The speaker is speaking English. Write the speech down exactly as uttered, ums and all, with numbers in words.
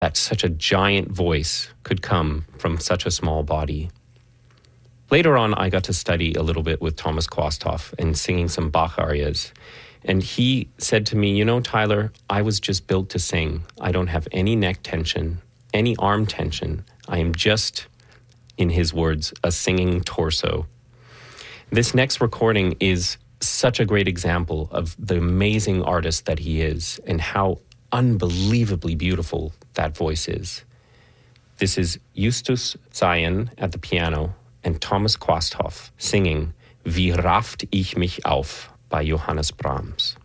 that such a giant voice could come from such a small body. Later on, I got to study a little bit with Thomas Quasthoff and singing some Bach arias. And he said to me, you know, Tyler, I was just built to sing. I don't have any neck tension, any arm tension. I am just, in his words, a singing torso. This next recording is such a great example of the amazing artist that he is and how unbelievably beautiful that voice is. This is Justus Zayen at the piano and Thomas Quasthoff singing Wie rafft ich mich auf by Johannes Brahms.